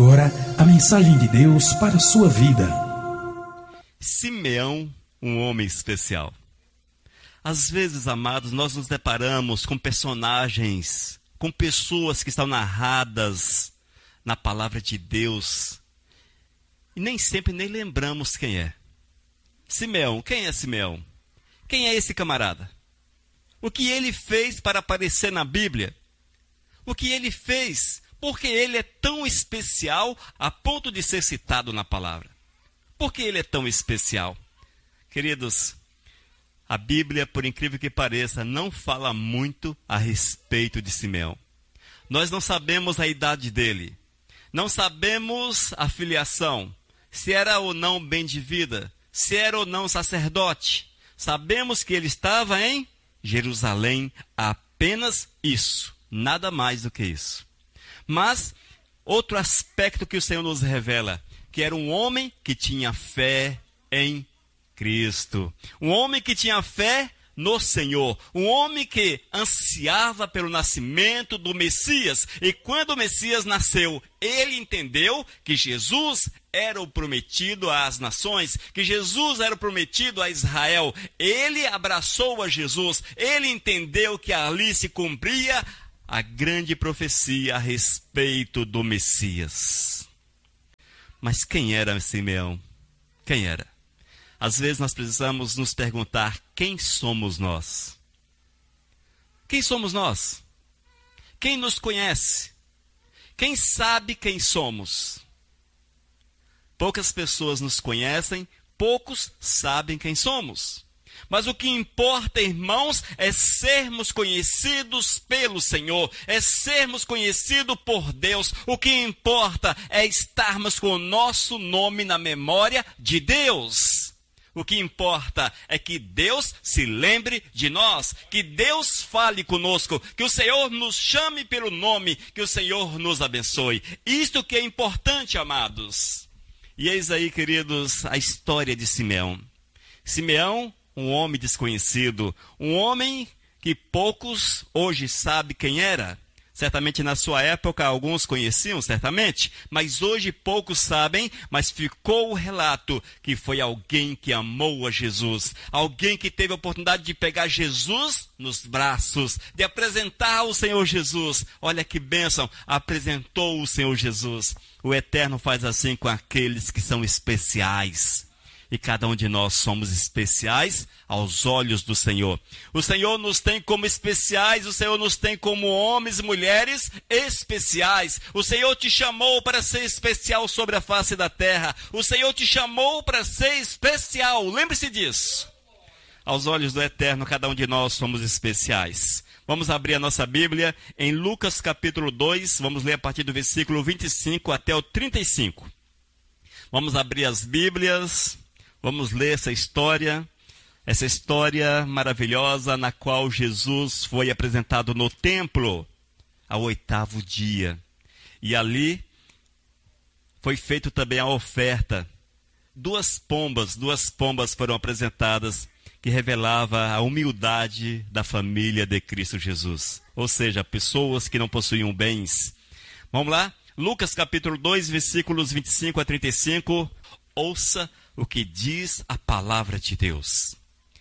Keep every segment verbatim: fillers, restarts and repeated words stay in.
agora a mensagem de Deus para a sua vida. Simeão, um homem especial. Às vezes, amados, nós nos deparamos com personagens, com pessoas que estão narradas na palavra de Deus e nem sempre nem lembramos quem é. Simeão, quem é Simeão? Quem é esse camarada? O que ele fez para aparecer na Bíblia? O que ele fez porque ele é tão especial a ponto de ser citado na palavra? Por que ele é tão especial? Queridos, a Bíblia, por incrível que pareça, não fala muito a respeito de Simeão. Nós não sabemos a idade dele. Não sabemos a filiação, se era ou não bem de vida, se era ou não sacerdote. Sabemos que ele estava em Jerusalém, apenas isso, nada mais do que isso. Mas, outro aspecto que o Senhor nos revela, que era um homem que tinha fé em Cristo. Um homem que tinha fé no Senhor. Um homem que ansiava pelo nascimento do Messias. E quando o Messias nasceu, ele entendeu que Jesus era o prometido às nações, que Jesus era o prometido a Israel. Ele abraçou a Jesus. Ele entendeu que ali se cumpria a grande profecia a respeito do Messias. Mas quem era Simeão? Quem era? Às vezes nós precisamos nos perguntar, quem somos nós? Quem somos nós? Quem nos conhece? Quem sabe quem somos? Poucas pessoas nos conhecem, poucos sabem quem somos. Mas o que importa, irmãos, é sermos conhecidos pelo Senhor, é sermos conhecidos por Deus. O que importa é estarmos com o nosso nome na memória de Deus. O que importa é que Deus se lembre de nós, que Deus fale conosco, que o Senhor nos chame pelo nome, que o Senhor nos abençoe. Isto que é importante, amados. E eis aí, queridos, a história de Simeão. Simeão, um homem desconhecido, um homem que poucos hoje sabem quem era. Certamente na sua época alguns conheciam, certamente, mas hoje poucos sabem, mas ficou o relato que foi alguém que amou a Jesus, alguém que teve a oportunidade de pegar Jesus nos braços, de apresentar o Senhor Jesus. Olha que bênção, apresentou o Senhor Jesus. O Eterno faz assim com aqueles que são especiais. E cada um de nós somos especiais aos olhos do Senhor. O Senhor nos tem como especiais, o Senhor nos tem como homens e mulheres especiais. O Senhor te chamou para ser especial sobre a face da terra. O Senhor te chamou para ser especial. Lembre-se disso. Aos olhos do Eterno, cada um de nós somos especiais. Vamos abrir a nossa Bíblia em Lucas capítulo dois. Vamos ler a partir do versículo vinte e cinco até o trinta e cinco. Vamos abrir as Bíblias. Vamos ler essa história, essa história maravilhosa na qual Jesus foi apresentado no templo ao oitavo dia. E ali foi feito também a oferta. Duas pombas, duas pombas foram apresentadas que revelava a humildade da família de Cristo Jesus. Ou seja, pessoas que não possuíam bens. Vamos lá? Lucas capítulo dois, versículos vinte e cinco a trinta e cinco. Ouça o que diz a palavra de Deus.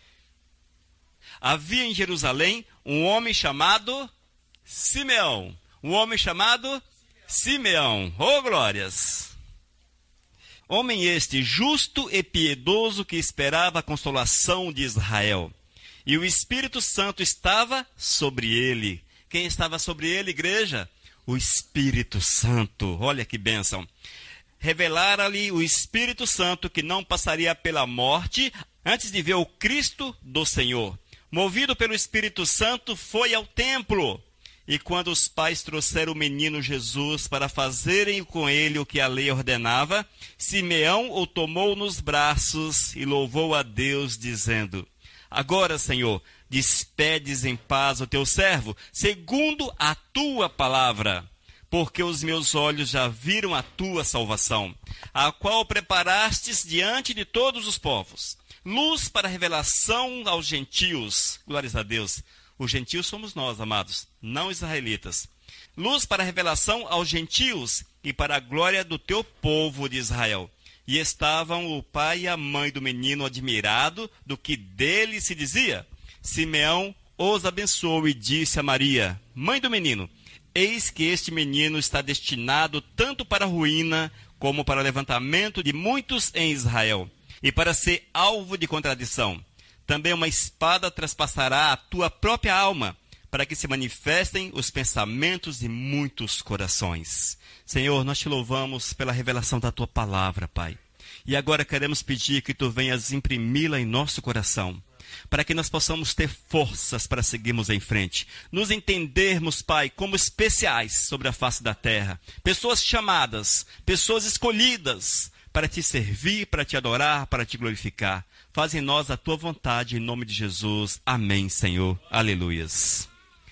Havia em Jerusalém um homem chamado Simeão. Um homem chamado Simeão. Oh, glórias! Homem este, justo e piedoso, que esperava a consolação de Israel. E o Espírito Santo estava sobre ele. Quem estava sobre ele, igreja? O Espírito Santo. Olha que bênção. Revelara-lhe o Espírito Santo que não passaria pela morte antes de ver o Cristo do Senhor. Movido pelo Espírito Santo, foi ao templo. E quando os pais trouxeram o menino Jesus para fazerem com ele o que a lei ordenava, Simeão o tomou nos braços e louvou a Deus, dizendo: Agora, Senhor, despedes em paz o teu servo, segundo a tua palavra. Porque os meus olhos já viram a tua salvação, a qual preparastes diante de todos os povos, luz para revelação aos gentios. Glórias a Deus. Os gentios somos nós, amados, não israelitas. Luz para revelação aos gentios e para a glória do teu povo de Israel. E estavam o pai e a mãe do menino admirados do que dele se dizia. Simeão os abençoou e disse a Maria, mãe do menino, eis que este menino está destinado tanto para a ruína como para o levantamento de muitos em Israel, e para ser alvo de contradição. Também uma espada traspassará a tua própria alma, para que se manifestem os pensamentos de muitos corações. Senhor, nós te louvamos pela revelação da tua palavra, Pai. E agora queremos pedir que tu venhas imprimi-la em nosso coração, para que nós possamos ter forças para seguirmos em frente. Nos entendermos, Pai, como especiais sobre a face da terra. Pessoas chamadas, pessoas escolhidas para te servir, para te adorar, para te glorificar. Faz em nós a tua vontade, em nome de Jesus. Amém, Senhor. Aleluias.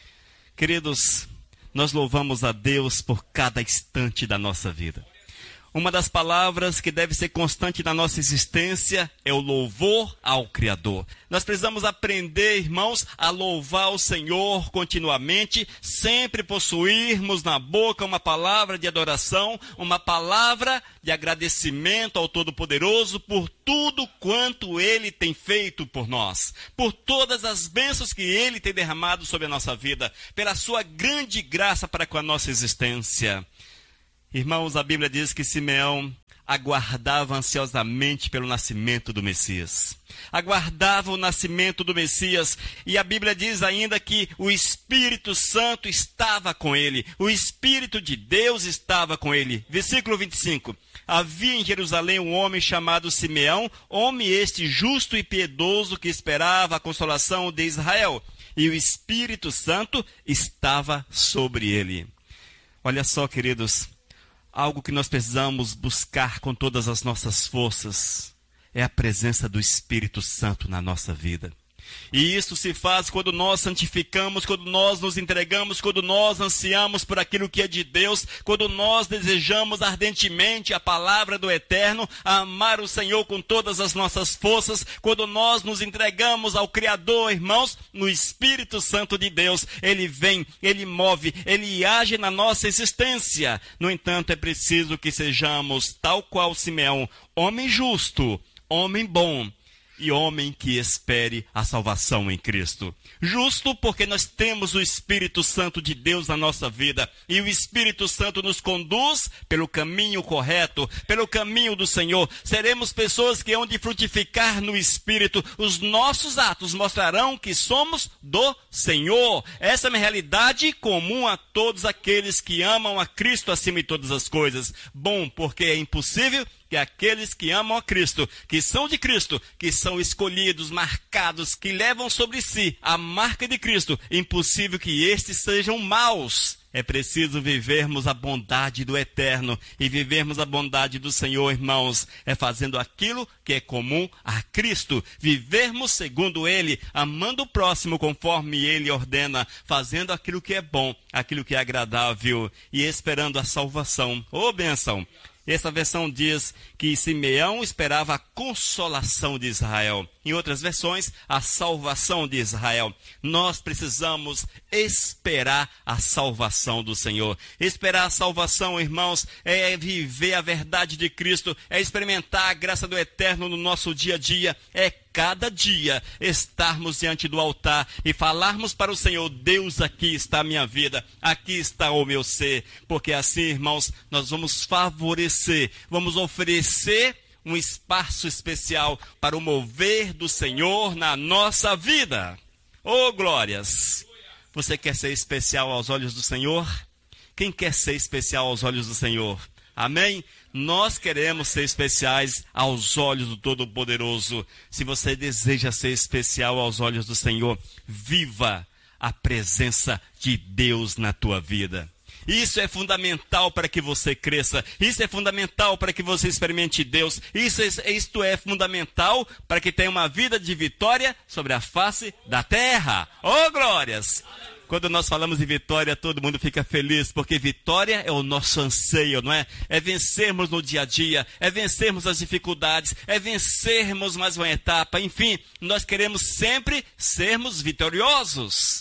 Queridos, nós louvamos a Deus por cada instante da nossa vida. Uma das palavras que deve ser constante na nossa existência é o louvor ao Criador. Nós precisamos aprender, irmãos, a louvar o Senhor continuamente, sempre possuirmos na boca uma palavra de adoração, uma palavra de agradecimento ao Todo-Poderoso por tudo quanto Ele tem feito por nós, por todas as bênçãos que Ele tem derramado sobre a nossa vida, pela sua grande graça para com a nossa existência. Irmãos, a Bíblia diz que Simeão aguardava ansiosamente pelo nascimento do Messias. Aguardava o nascimento do Messias. E a Bíblia diz ainda que o Espírito Santo estava com ele. O Espírito de Deus estava com ele. Versículo vinte e cinco. Havia em Jerusalém um homem chamado Simeão, homem este justo e piedoso que esperava a consolação de Israel. E o Espírito Santo estava sobre ele. Olha só, queridos. Algo que nós precisamos buscar com todas as nossas forças é a presença do Espírito Santo na nossa vida. E isso se faz quando nós santificamos, quando nós nos entregamos, quando nós ansiamos por aquilo que é de Deus, quando nós desejamos ardentemente a palavra do Eterno, a amar o Senhor com todas as nossas forças, quando nós nos entregamos ao Criador, irmãos, no Espírito Santo de Deus. Ele vem, Ele move, Ele age na nossa existência. No entanto, é preciso que sejamos tal qual Simeão, homem justo, homem bom, e homem que espere a salvação em Cristo. Justo porque nós temos o Espírito Santo de Deus na nossa vida. E o Espírito Santo nos conduz pelo caminho correto, pelo caminho do Senhor. Seremos pessoas que hão de frutificar no Espírito. Os nossos atos mostrarão que somos do Senhor. Essa é uma realidade comum a todos aqueles que amam a Cristo acima de todas as coisas. Bom, porque é impossível que aqueles que amam a Cristo, que são de Cristo, que são escolhidos, marcados, que levam sobre si a marca de Cristo, impossível que estes sejam maus. É preciso vivermos a bondade do Eterno e vivermos a bondade do Senhor, irmãos, é fazendo aquilo que é comum a Cristo, vivermos segundo Ele, amando o próximo conforme Ele ordena, fazendo aquilo que é bom, aquilo que é agradável e esperando a salvação. Ô bênção! Essa versão diz que Simeão esperava a consolação de Israel. Em outras versões, a salvação de Israel. Nós precisamos esperar a salvação do Senhor. Esperar a salvação, irmãos, é viver a verdade de Cristo, é experimentar a graça do Eterno no nosso dia a dia, é cada dia estarmos diante do altar e falarmos para o Senhor, Deus, aqui está a minha vida, aqui está o meu ser, porque assim, irmãos, nós vamos favorecer, vamos oferecer um espaço especial para o mover do Senhor na nossa vida. Oh, glórias! Você quer ser especial aos olhos do Senhor? Quem quer ser especial aos olhos do Senhor? Amém? Nós queremos ser especiais aos olhos do Todo-Poderoso. Se você deseja ser especial aos olhos do Senhor, viva a presença de Deus na tua vida. Isso é fundamental para que você cresça. Isso é fundamental para que você experimente Deus. Isso é, isto é fundamental para que tenha uma vida de vitória sobre a face da terra. Oh, glórias! Quando nós falamos de vitória, todo mundo fica feliz, porque vitória é o nosso anseio, não é? É vencermos no dia a dia, é vencermos as dificuldades, é vencermos mais uma etapa. Enfim, nós queremos sempre sermos vitoriosos.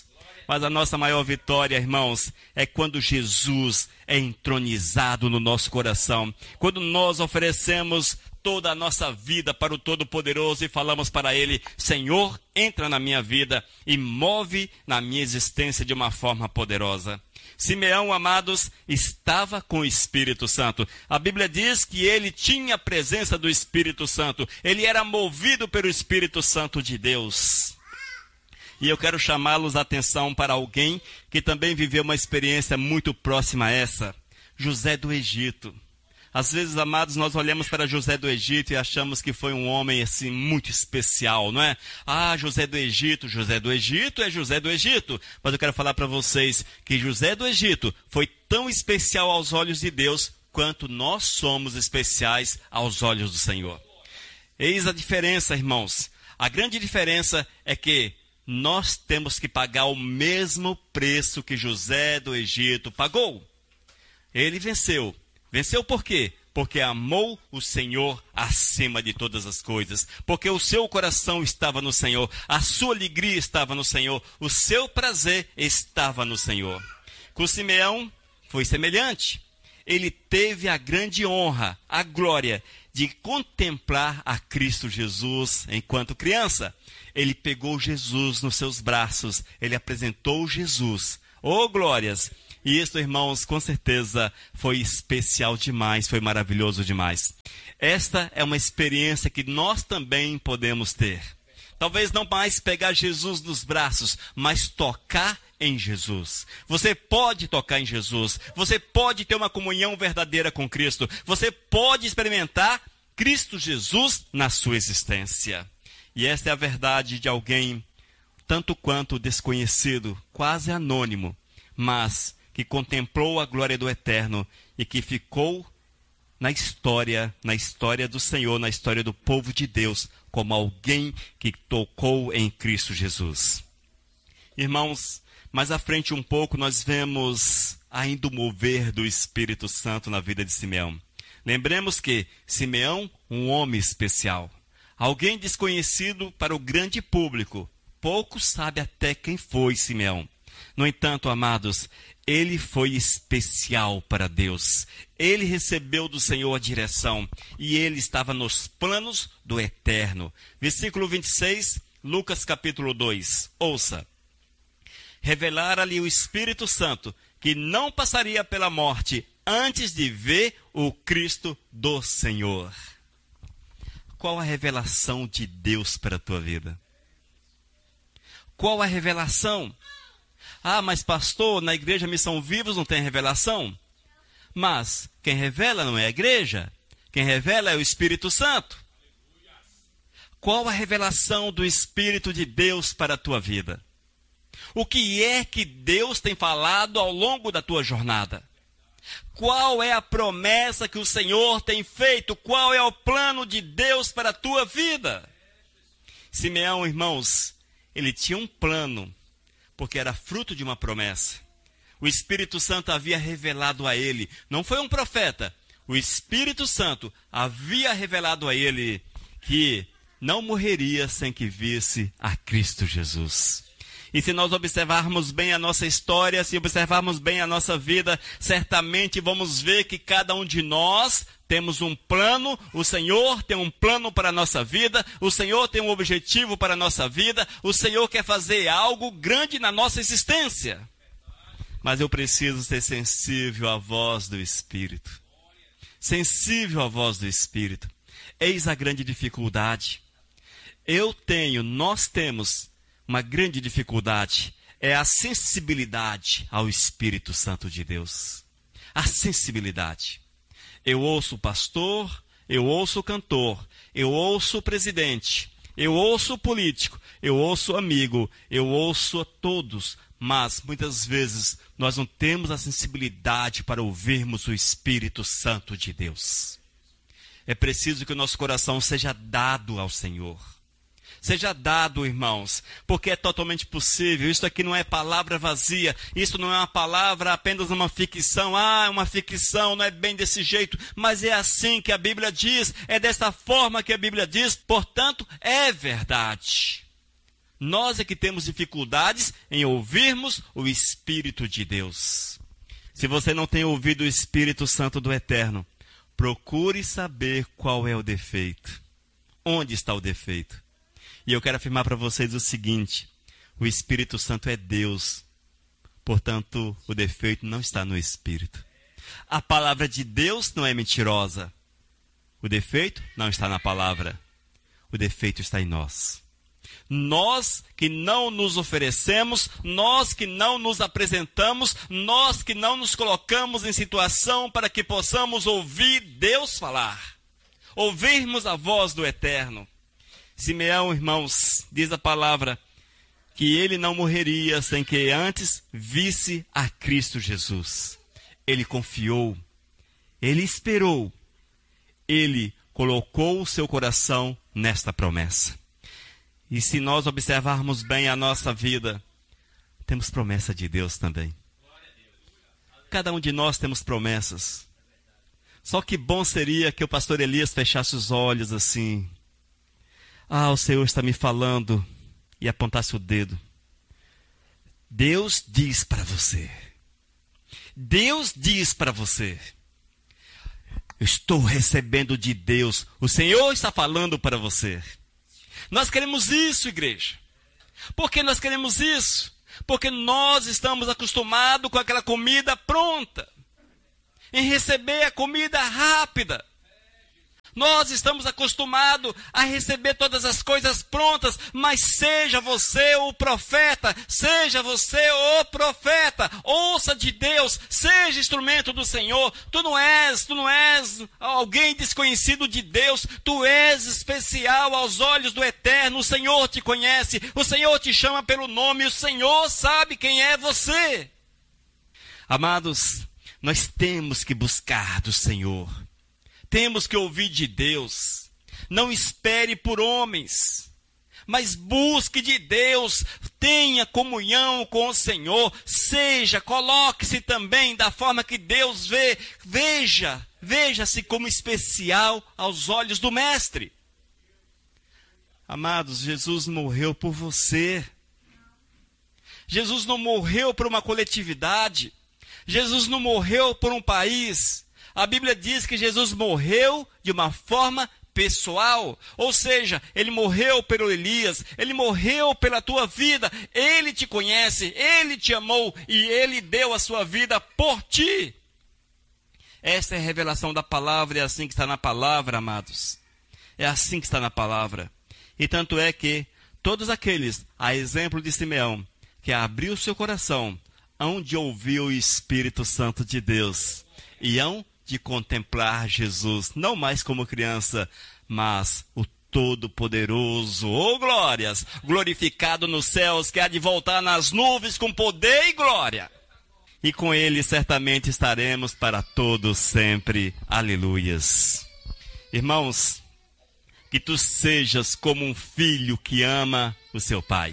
Mas a nossa maior vitória, irmãos, é quando Jesus é entronizado no nosso coração. Quando nós oferecemos toda a nossa vida para o Todo-Poderoso e falamos para Ele: Senhor, entra na minha vida e move na minha existência de uma forma poderosa. Simeão, amados, estava com o Espírito Santo. A Bíblia diz que ele tinha a presença do Espírito Santo. Ele era movido pelo Espírito Santo de Deus. E eu quero chamá-los a atenção para alguém que também viveu uma experiência muito próxima a essa. José do Egito. Às vezes, amados, nós olhamos para José do Egito e achamos que foi um homem assim muito especial, não é? Ah, José do Egito, José do Egito é José do Egito. Mas eu quero falar para vocês que José do Egito foi tão especial aos olhos de Deus quanto nós somos especiais aos olhos do Senhor. Eis a diferença, irmãos. A grande diferença é que nós temos que pagar o mesmo preço que José do Egito pagou. Ele venceu. Venceu por quê? Porque amou o Senhor acima de todas as coisas. Porque o seu coração estava no Senhor. A sua alegria estava no Senhor. O seu prazer estava no Senhor. Com Simeão foi semelhante. Ele teve a grande honra, a glória de contemplar a Cristo Jesus enquanto criança. Ele pegou Jesus nos seus braços. Ele apresentou Jesus. Oh, glórias! E isso, irmãos, com certeza foi especial demais, foi maravilhoso demais. Esta é uma experiência que nós também podemos ter. Talvez não mais pegar Jesus nos braços, mas tocar em Jesus. Você pode tocar em Jesus. Você pode ter uma comunhão verdadeira com Cristo. Você pode experimentar Cristo Jesus na sua existência. E esta é a verdade de alguém tanto quanto desconhecido, quase anônimo, mas que contemplou a glória do Eterno e que ficou na história, na história do Senhor, na história do povo de Deus, como alguém que tocou em Cristo Jesus. Irmãos, mais à frente um pouco nós vemos ainda o mover do Espírito Santo na vida de Simeão. Lembremos que Simeão, um homem especial, alguém desconhecido para o grande público, pouco sabe até quem foi Simeão. No entanto, amados, ele foi especial para Deus. Ele recebeu do Senhor a direção e ele estava nos planos do Eterno. Versículo vinte e seis, Lucas capítulo dois. Ouça. Revelara-lhe o Espírito Santo que não passaria pela morte antes de ver o Cristo do Senhor. Qual a revelação de Deus para a tua vida? Qual a revelação? Ah, mas pastor, na igreja Missão Vivos não tem revelação? Mas quem revela não é a igreja. Quem revela é o Espírito Santo. Qual a revelação do Espírito de Deus para a tua vida? O que é que Deus tem falado ao longo da tua jornada? Qual é a promessa que o Senhor tem feito? Qual é o plano de Deus para a tua vida? Simeão, irmãos, ele tinha um plano, porque era fruto de uma promessa. O Espírito Santo havia revelado a ele, não foi um profeta, o Espírito Santo havia revelado a ele que não morreria sem que visse a Cristo Jesus. E se nós observarmos bem a nossa história, se observarmos bem a nossa vida, certamente vamos ver que cada um de nós temos um plano, o Senhor tem um plano para a nossa vida, o Senhor tem um objetivo para a nossa vida, o Senhor quer fazer algo grande na nossa existência. Mas eu preciso ser sensível à voz do Espírito. Sensível à voz do Espírito. Eis a grande dificuldade. Eu tenho, nós temos uma grande dificuldade, é a sensibilidade ao Espírito Santo de Deus. A sensibilidade. Eu ouço o pastor, eu ouço o cantor, eu ouço o presidente, eu ouço o político, eu ouço o amigo, eu ouço a todos, mas muitas vezes nós não temos a sensibilidade para ouvirmos o Espírito Santo de Deus. É preciso que o nosso coração seja dado ao Senhor. Seja dado, irmãos, porque é totalmente possível. Isso aqui não é palavra vazia, isso não é uma palavra apenas uma ficção. Ah, é uma ficção, não é bem desse jeito, mas é assim que a Bíblia diz, é dessa forma que a Bíblia diz, portanto, é verdade. Nós é que temos dificuldades em ouvirmos o Espírito de Deus. Se você não tem ouvido o Espírito Santo do Eterno, procure saber qual é o defeito. Onde está o defeito? E eu quero afirmar para vocês o seguinte: o Espírito Santo é Deus. Portanto, o defeito não está no Espírito. A palavra de Deus não é mentirosa. O defeito não está na palavra. O defeito está em nós. Nós que não nos oferecemos, nós que não nos apresentamos, nós que não nos colocamos em situação para que possamos ouvir Deus falar. Ouvirmos a voz do Eterno. Simeão, irmãos, diz a palavra que ele não morreria sem que antes visse a Cristo Jesus. Ele confiou, ele esperou, ele colocou o seu coração nesta promessa. E se nós observarmos bem a nossa vida, temos promessa de Deus também. Cada um de nós temos promessas. Só que bom seria que o pastor Elias fechasse os olhos assim. Ah, o Senhor está me falando. E apontasse o dedo. Deus diz para você. Deus diz para você. Eu estou recebendo de Deus. O Senhor está falando para você. Nós queremos isso, igreja. Por que nós queremos isso? Porque nós estamos acostumados com aquela comida pronta. Em receber a comida rápida. Nós estamos acostumados a receber todas as coisas prontas, mas seja você o profeta, seja você o profeta, ouça de Deus, seja instrumento do Senhor. Tu não és, tu não és alguém desconhecido de Deus, tu és especial aos olhos do Eterno. O Senhor te conhece, o Senhor te chama pelo nome, o Senhor sabe quem é você. Amados, nós temos que buscar do Senhor. Temos que ouvir de Deus. Não espere por homens, mas busque de Deus. Tenha comunhão com o Senhor. Seja, coloque-se também da forma que Deus vê. Veja, veja-se como especial aos olhos do Mestre. Amados, Jesus morreu por você. Jesus não morreu por uma coletividade. Jesus não morreu por um país. A Bíblia diz que Jesus morreu de uma forma pessoal. Ou seja, ele morreu pelo Elias, ele morreu pela tua vida. Ele te conhece, ele te amou e ele deu a sua vida por ti. Esta é a revelação da palavra, é assim que está na palavra, amados. É assim que está na palavra. E tanto é que todos aqueles, a exemplo de Simeão, que abriu seu coração, hão de ouvir o Espírito Santo de Deus e hão de contemplar Jesus, não mais como criança, mas o Todo-Poderoso, oh glórias, glorificado nos céus, que há de voltar nas nuvens com poder e glória. E com ele certamente estaremos para todos sempre. Aleluias. Irmãos, que tu sejas como um filho que ama o seu pai.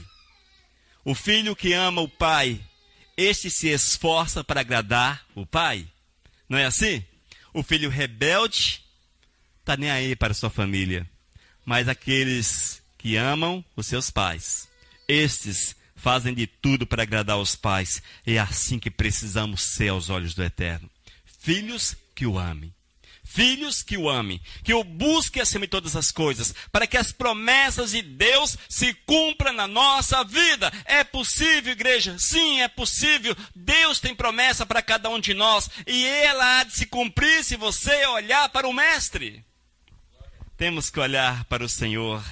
O filho que ama o pai, este se esforça para agradar o pai. Não é assim? O filho rebelde está nem aí para sua família. Mas aqueles que amam os seus pais, estes fazem de tudo para agradar os pais. É assim que precisamos ser aos olhos do Eterno. Filhos que o amem. Filhos que o amem, que o busquem acima de todas as coisas, para que as promessas de Deus se cumpram na nossa vida. É possível, igreja? Sim, é possível. Deus tem promessa para cada um de nós, e ela há de se cumprir se você olhar para o Mestre. Temos que olhar para o Senhor.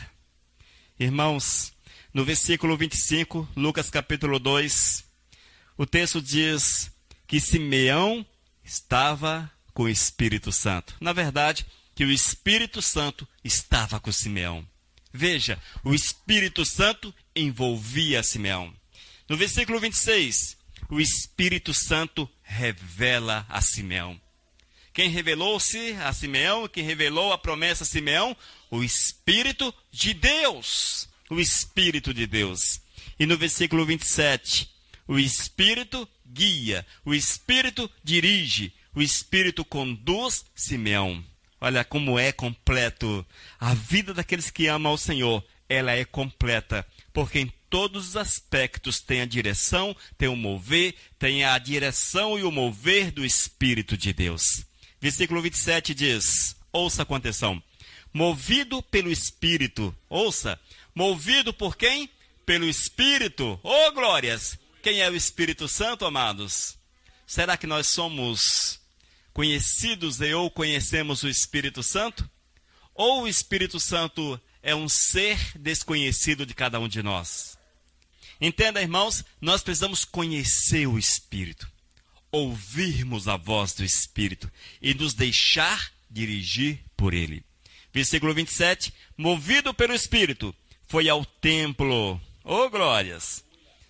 Irmãos, no versículo vinte e cinco, Lucas capítulo dois, o texto diz que Simeão estava com o Espírito Santo. Na verdade, que o Espírito Santo estava com Simeão. Veja, o Espírito Santo envolvia Simeão. No versículo vinte e seis, o Espírito Santo revela a Simeão. Quem revelou-se a Simeão, quem revelou a promessa a Simeão? O Espírito de Deus. O Espírito de Deus. E no versículo vinte e sete, o Espírito guia, o Espírito dirige, o Espírito conduz Simeão. Olha como é completo. A vida daqueles que amam ao Senhor, ela é completa. Porque em todos os aspectos tem a direção, tem o mover, tem a direção e o mover do Espírito de Deus. Versículo vinte e sete diz, ouça com atenção, movido pelo Espírito, ouça, movido por quem? Pelo Espírito, ô oh, glórias! Quem é o Espírito Santo, amados? Será que nós somos conhecidos e ou conhecemos o Espírito Santo? Ou o Espírito Santo é um ser desconhecido de cada um de nós? Entenda, irmãos, nós precisamos conhecer o Espírito, ouvirmos a voz do Espírito e nos deixar dirigir por ele. Versículo vinte e sete, movido pelo Espírito, foi ao templo. Ô, glórias!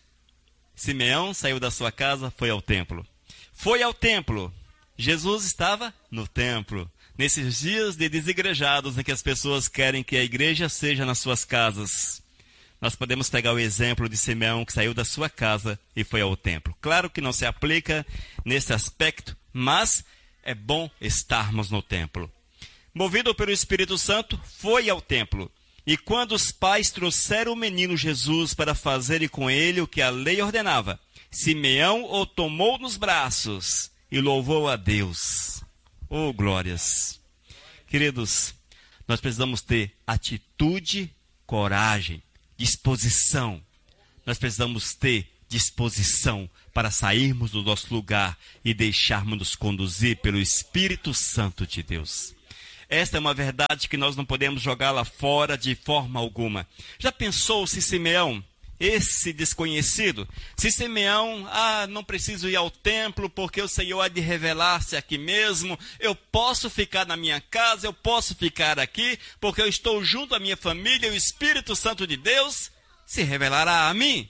Simeão saiu da sua casa, foi ao templo. Foi ao templo. Jesus estava no templo. Nesses dias de desigrejados em que as pessoas querem que a igreja seja nas suas casas, nós podemos pegar o exemplo de Simeão que saiu da sua casa e foi ao templo. Claro que não se aplica nesse aspecto, mas é bom estarmos no templo. Movido pelo Espírito Santo, foi ao templo. E quando os pais trouxeram o menino Jesus para fazerem com ele o que a lei ordenava, Simeão o tomou nos braços e louvou a Deus. Oh, glórias! Queridos, nós precisamos ter atitude, coragem, disposição. Nós precisamos ter disposição para sairmos do nosso lugar e deixarmos nos conduzir pelo Espírito Santo de Deus. Esta é uma verdade que nós não podemos jogá-la fora de forma alguma. Já pensou se Simeão, esse desconhecido, se Simeão, ah, não preciso ir ao templo porque o Senhor há de revelar-se aqui mesmo, eu posso ficar na minha casa, eu posso ficar aqui, porque eu estou junto à minha família, o Espírito Santo de Deus se revelará a mim.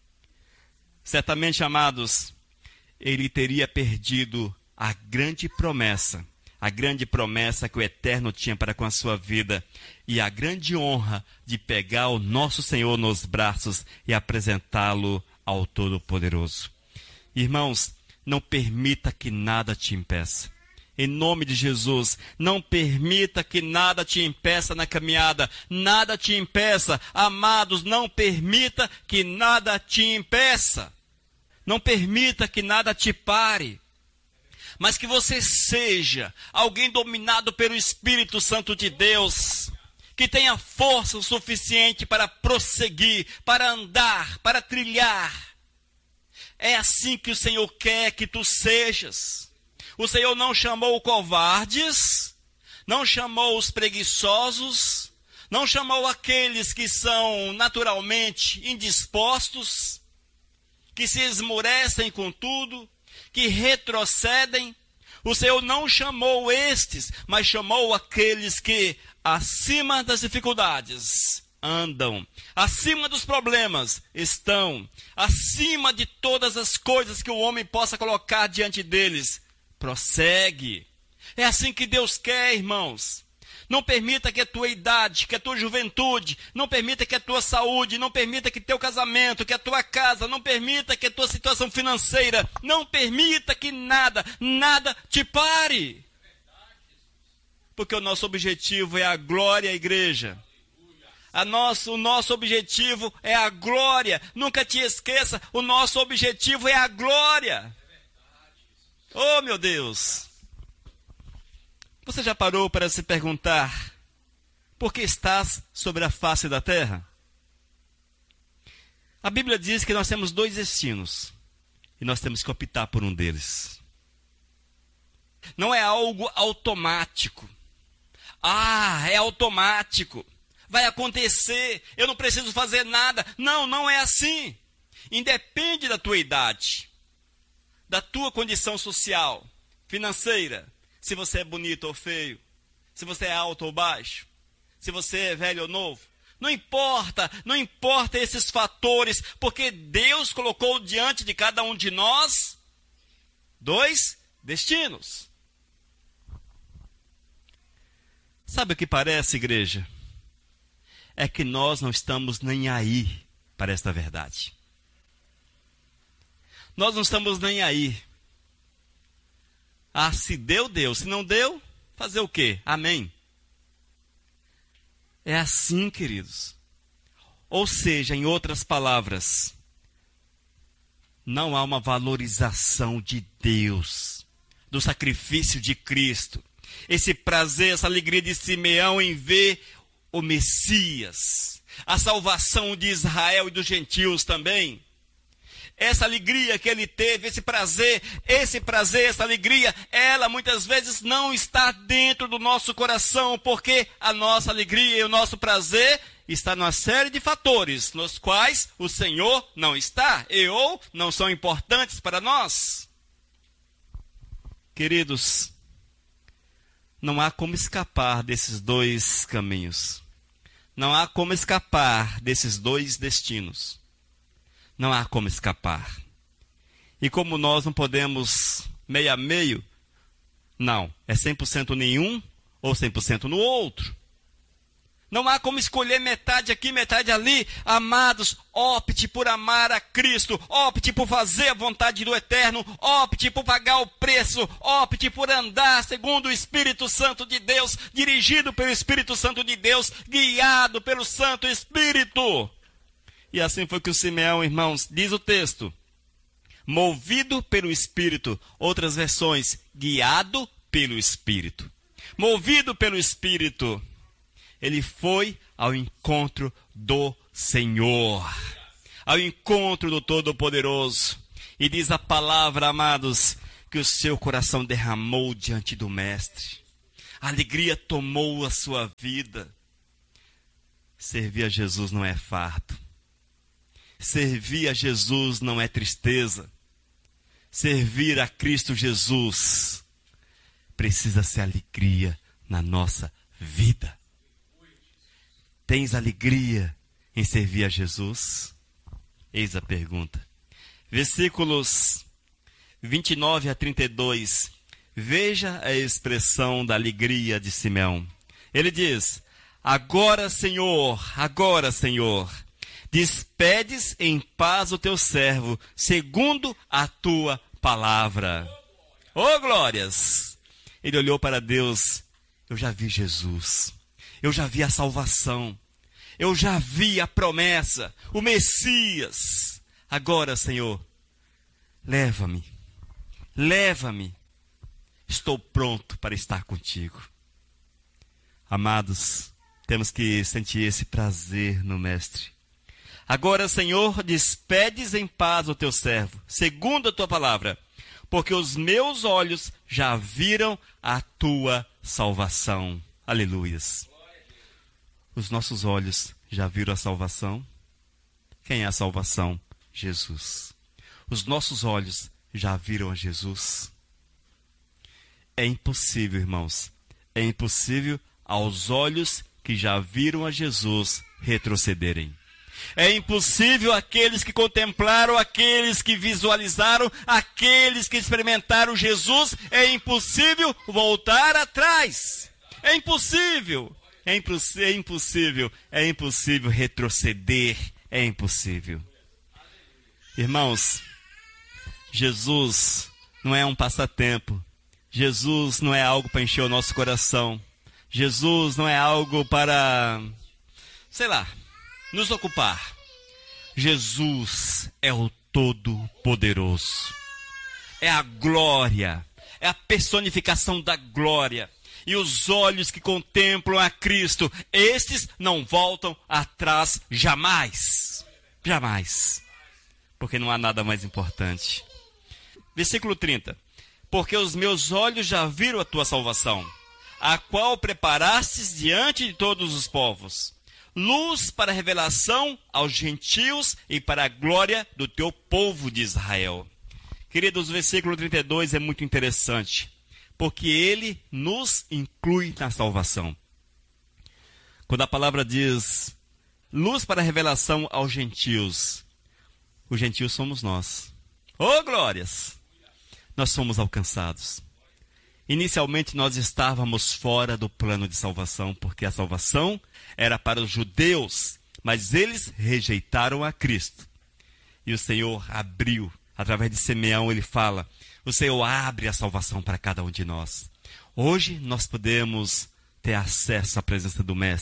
Certamente, amados, ele teria perdido a grande promessa, a grande promessa que o Eterno tinha para com a sua vida e a grande honra de pegar o nosso Senhor nos braços e apresentá-lo ao Todo-Poderoso. Irmãos, não permita que nada te impeça. Em nome de Jesus, não permita que nada te impeça na caminhada, nada te impeça. Amados, não permita que nada te impeça. Não permita que nada te pare. Mas que você seja alguém dominado pelo Espírito Santo de Deus, que tenha força o suficiente para prosseguir, para andar, para trilhar. É assim que o Senhor quer que tu sejas. O Senhor não chamou covardes, não chamou os preguiçosos, não chamou aqueles que são naturalmente indispostos, que se esmorecem com tudo, que retrocedem. O Senhor não chamou estes, mas chamou aqueles que, acima das dificuldades, andam, acima dos problemas, estão, acima de todas as coisas que o homem possa colocar diante deles, prossegue. É assim que Deus quer, irmãos. Não permita que a tua idade, que a tua juventude, não permita que a tua saúde, não permita que teu casamento, que a tua casa, não permita que a tua situação financeira, não permita que nada, nada te pare. Porque o nosso objetivo é a glória à igreja. A nosso, o nosso objetivo é a glória. Nunca te esqueça, o nosso objetivo é a glória. Oh, meu Deus! Você já parou para se perguntar por que estás sobre a face da terra? A Bíblia diz que nós temos dois destinos e nós temos que optar por um deles. Não é algo automático. Ah, é automático. Vai acontecer, eu não preciso fazer nada. Não, não é assim. Independe da tua idade, da tua condição social, financeira, se você é bonito ou feio, se você é alto ou baixo, se você é velho ou novo. Não importa, não importa esses fatores, porque Deus colocou diante de cada um de nós dois destinos. Sabe o que parece, igreja? É que nós não estamos nem aí para esta verdade. Nós não estamos nem aí. Ah, se deu, deu. Se não deu, fazer o quê? Amém. É assim, queridos. Ou seja, em outras palavras, não há uma valorização de Deus, do sacrifício de Cristo. Esse prazer, essa alegria de Simeão em ver o Messias, a salvação de Israel e dos gentios também. Essa alegria que ele teve, esse prazer, esse prazer, essa alegria, ela muitas vezes não está dentro do nosso coração, porque a nossa alegria e o nosso prazer está numa série de fatores, nos quais o Senhor não está, e ou não são importantes para nós. Queridos, não há como escapar desses dois caminhos. Não há como escapar desses dois destinos. Não há como escapar. E como nós não podemos meio a meio, não, é cem por cento nenhum ou cem por cento no outro. Não há como escolher metade aqui, metade ali. Amados, opte por amar a Cristo, opte por fazer a vontade do Eterno, opte por pagar o preço, opte por andar segundo o Espírito Santo de Deus, dirigido pelo Espírito Santo de Deus, guiado pelo Santo Espírito. E assim foi que o Simeão, irmãos, diz o texto, movido pelo Espírito, outras versões, guiado pelo Espírito. Movido pelo Espírito, ele foi ao encontro do Senhor, ao encontro do Todo-Poderoso. E diz a palavra, amados, que o seu coração derramou diante do Mestre. A alegria tomou a sua vida. Servir a Jesus não é fardo. Servir a Jesus não é tristeza. Servir a Cristo Jesus precisa ser alegria na nossa vida. Tens alegria em servir a Jesus? Eis a pergunta. Versículos vinte e nove a trinta e dois. Veja a expressão da alegria de Simeão. Ele diz, agora, Senhor, agora, Senhor, despedes em paz o teu servo, segundo a tua palavra. Oh, glórias! Ele olhou para Deus, eu já vi Jesus. Eu já vi a salvação, eu já vi a promessa, o Messias. Agora, Senhor, leva-me, leva-me, estou pronto para estar contigo. Amados, temos que sentir esse prazer no Mestre. Agora, Senhor, despedes em paz o teu servo, segundo a tua palavra, porque os meus olhos já viram a tua salvação. Aleluias. Os nossos olhos já viram a salvação? Quem é a salvação? Jesus. Os nossos olhos já viram a Jesus? É impossível, irmãos. É impossível aos olhos que já viram a Jesus retrocederem. É impossível aqueles que contemplaram, aqueles que visualizaram, aqueles que experimentaram Jesus, é impossível voltar atrás. É impossível. É, imposs- é impossível, é impossível retroceder, é impossível. Irmãos, Jesus não é um passatempo, Jesus não é algo para encher o nosso coração, Jesus não é algo para, sei lá, nos ocupar. Jesus é o Todo-Poderoso, é a glória, é a personificação da glória. E os olhos que contemplam a Cristo, estes não voltam atrás jamais. Jamais. Porque não há nada mais importante. Versículo trinta. Porque os meus olhos já viram a tua salvação, a qual preparastes diante de todos os povos, luz para revelação aos gentios e para a glória do teu povo de Israel. Queridos, o versículo trinta e dois é muito interessante, porque ele nos inclui na salvação. Quando a palavra diz luz para revelação aos gentios, os gentios somos nós. Oh, glórias! Nós somos alcançados. Inicialmente nós estávamos fora do plano de salvação, porque a salvação era para os judeus, mas eles rejeitaram a Cristo. E o Senhor abriu, através de Simeão ele fala, o Senhor abre a salvação para cada um de nós. Hoje nós podemos ter acesso à presença do Mestre,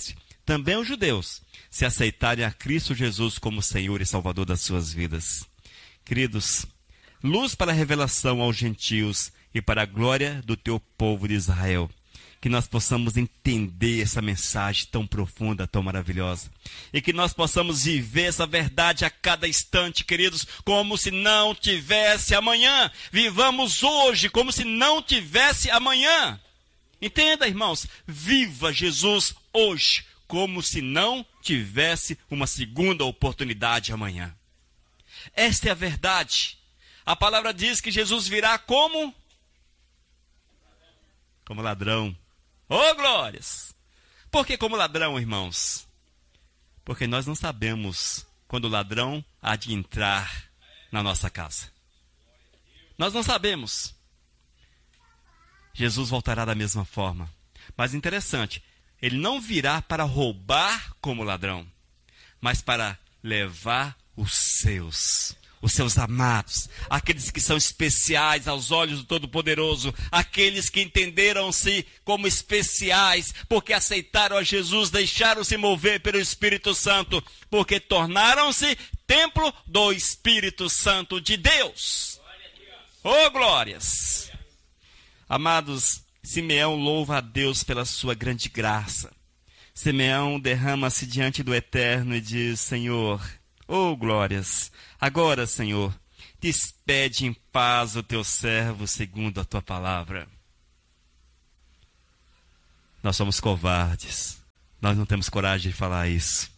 também os judeus, se aceitarem a Cristo Jesus como Senhor e Salvador das suas vidas. Queridos, luz para a revelação aos gentios e para a glória do teu povo de Israel. Que nós possamos entender essa mensagem tão profunda, tão maravilhosa. E que nós possamos viver essa verdade a cada instante, queridos, como se não tivesse amanhã. Vivamos hoje como se não tivesse amanhã. Entenda, irmãos, viva Jesus hoje como se não tivesse uma segunda oportunidade amanhã. Esta é a verdade. A palavra diz que Jesus virá como? Como ladrão. Oh, glórias! Por que como ladrão, irmãos? Porque nós não sabemos quando o ladrão há de entrar na nossa casa. Nós não sabemos. Jesus voltará da mesma forma. Mas interessante, ele não virá para roubar como ladrão, mas para levar os seus. Os seus amados, aqueles que são especiais aos olhos do Todo-Poderoso, aqueles que entenderam-se como especiais, porque aceitaram a Jesus, deixaram-se mover pelo Espírito Santo, porque tornaram-se templo do Espírito Santo de Deus. Oh, glórias! Amados, Simeão louva a Deus pela sua grande graça. Simeão derrama-se diante do Eterno e diz: Senhor, oh, glórias! Agora, Senhor, despede em paz o teu servo segundo a tua palavra. Nós somos covardes. Nós não temos coragem de falar isso.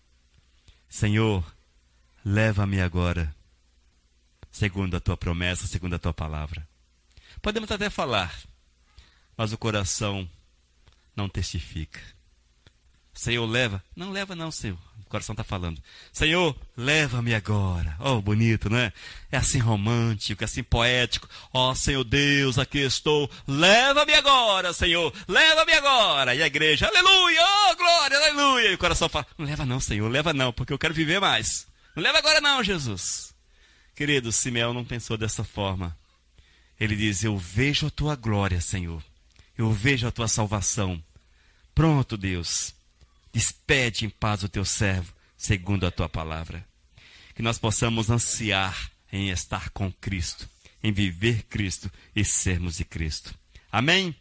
Senhor, leva-me agora, segundo a tua promessa, segundo a tua palavra. Podemos até falar, mas o coração não testifica. Senhor, leva. Não leva não, Senhor. O coração está falando. Senhor, leva-me agora. Oh, bonito, né? É assim romântico, é assim poético. Oh, Senhor Deus, aqui estou. Leva-me agora, Senhor. Leva-me agora. E a igreja, aleluia, oh, glória, aleluia. E o coração fala, não leva não, Senhor, leva não, porque eu quero viver mais. Não leva agora não, Jesus. Querido, Simeão não pensou dessa forma. Ele diz, eu vejo a tua glória, Senhor. Eu vejo a tua salvação. Pronto, Deus. Despede em paz o teu servo, segundo a tua palavra. Que nós possamos ansiar em estar com Cristo, em viver Cristo e sermos de Cristo. Amém?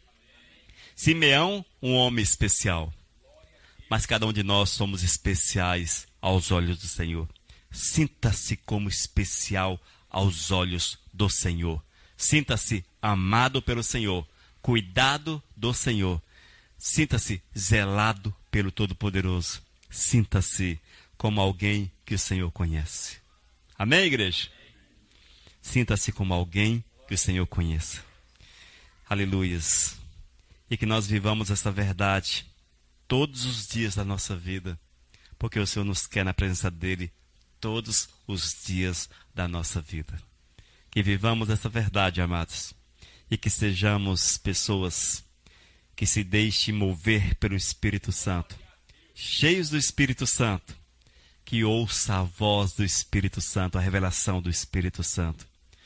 Simeão, um homem especial. Mas cada um de nós somos especiais aos olhos do Senhor. Sinta-se como especial aos olhos do Senhor. Sinta-se amado pelo Senhor, cuidado do Senhor. Sinta-se zelado pelo Todo-Poderoso. Sinta-se como alguém que o Senhor conhece. Amém, igreja? Sinta-se como alguém que o Senhor conheça. Aleluias. E que nós vivamos essa verdade todos os dias da nossa vida, porque o Senhor nos quer na presença dEle todos os dias da nossa vida. Que vivamos essa verdade, amados, e que sejamos pessoas que se deixem mover pelo Espírito Santo, cheios do Espírito Santo, que ouça a voz do Espírito Santo, a revelação do Espírito Santo,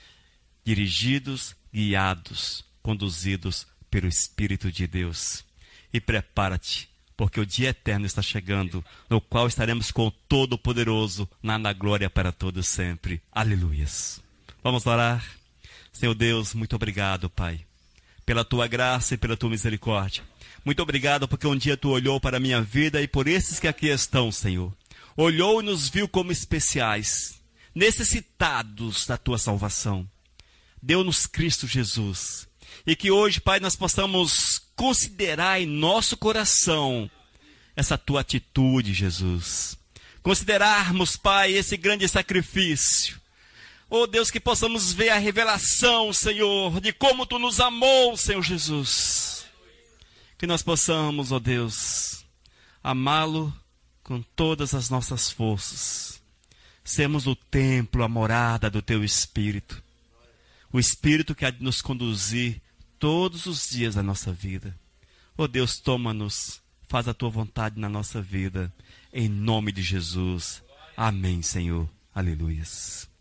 dirigidos, guiados, conduzidos pelo Espírito de Deus. E prepara-te, porque o dia eterno está chegando, no qual estaremos com o Todo-Poderoso, na, na glória para todos sempre. Aleluias. Vamos orar. Senhor Deus, muito obrigado, Pai, pela tua graça e pela tua misericórdia. Muito obrigado porque um dia tu olhou para a minha vida e por esses que aqui estão, Senhor. Olhou e nos viu como especiais, necessitados da tua salvação. Deu-nos Cristo Jesus. E que hoje, Pai, nós possamos considerar em nosso coração essa tua atitude, Jesus. Considerarmos, Pai, esse grande sacrifício. Oh Deus, que possamos ver a revelação, Senhor, de como tu nos amou, Senhor Jesus. Que nós possamos, ó Deus, amá-lo com todas as nossas forças. Sermos o templo, a morada do teu Espírito. O Espírito que há de nos conduzir todos os dias da nossa vida. Ó Deus, toma-nos, faz a tua vontade na nossa vida. Em nome de Jesus. Amém, Senhor. Aleluias.